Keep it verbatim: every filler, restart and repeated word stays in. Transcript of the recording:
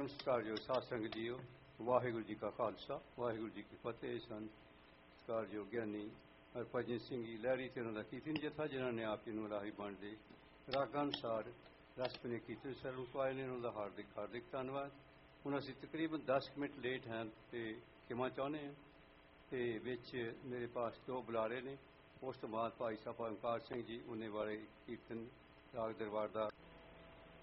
परम सत्कारयोग साध संगत जीओ, वाहिगुरू जी का खालसा वाहिगुरू जी की फतेह। सन सत्कारयोग ਗਿਆਨੀ ਹਰਭਜਨ ਸਿੰਘ ਜੀ ਲਹਿਰੀ ਤੇ ਉਹਨਾਂ ਦਾ ਕੀਰਤਨ ਜਥਾ ਜਿਨ੍ਹਾਂ ਨੇ ਆਪ ਜੀ ਨੂੰ ਰਾਹੀ ਬਣਦੇ ਰਾਗਾਂ ਅਨੁਸਾਰ ਰਸਪਨੇ ਕੀਰਤਨ ਸਰਨ ਪਾਏ ਨੇ, ਉਹਨਾਂ ਦਾ ਹਾਰਦਿਕ ਹਾਰਦਿਕ ਧੰਨਵਾਦ। ਹੁਣ ਅਸੀਂ ਤਕਰੀਬਨ ਦਸ ਮਿੰਟ ਲੇਟ ਹਾਂ ਤੇ ਖਿਮਾ ਚਾਹੁੰਦੇ ਹਾਂ। ਤੇ ਵਿੱਚ ਮੇਰੇ ਪਾਸ ਦੋ ਬੁਲਾਰੇ ਨੇ। ਉਸ ਤੋਂ ਬਾਅਦ ਭਾਈ ਸਾਹਿਬ ਓਂਕਾਰ ਸਿੰਘ ਜੀ ਉਹਨੇ ਵਾਲੇ ਕੀਰਤਨ ਰਾਗ ਦਰਬਾਰ ਦਾ